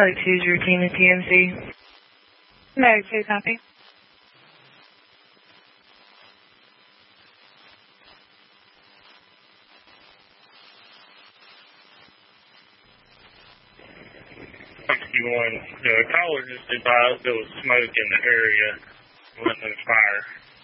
Code 2's routine at TMC. Mode 2, copy. The caller just advised there was smoke in the area. Wasn't no fire.